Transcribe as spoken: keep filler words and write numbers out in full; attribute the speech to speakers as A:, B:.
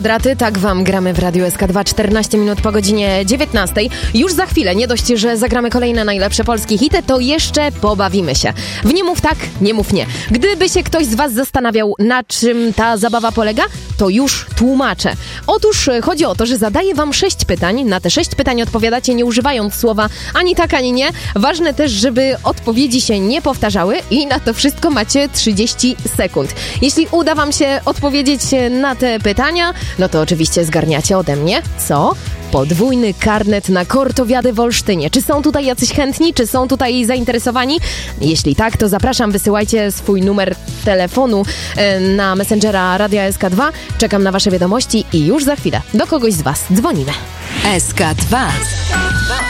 A: Draty, tak wam gramy w Radiu S K dwa, czternaście minut po godzinie dziewiętnastej. Już za chwilę, nie dość, że zagramy kolejne najlepsze polskie hity, to jeszcze pobawimy się. W Nie mów tak, nie mów nie. Gdyby się ktoś z was zastanawiał, na czym ta zabawa polega, to już tłumaczę. Otóż chodzi o to, że zadaję wam sześć pytań. Na te sześć pytań odpowiadacie nie używając słowa ani tak, ani nie. Ważne też, żeby odpowiedzi się nie powtarzały i na to wszystko macie trzydzieści sekund. Jeśli uda wam się odpowiedzieć na te pytania, no to oczywiście zgarniacie ode mnie, co? Podwójny karnet na Kortowiadę w Olsztynie. Czy są tutaj jacyś chętni? Czy są tutaj zainteresowani? Jeśli tak, to zapraszam, wysyłajcie swój numer telefonu na Messengera Radia S K dwa. Czekam na wasze wiadomości i już za chwilę do kogoś z was dzwonimy.
B: S K dwa.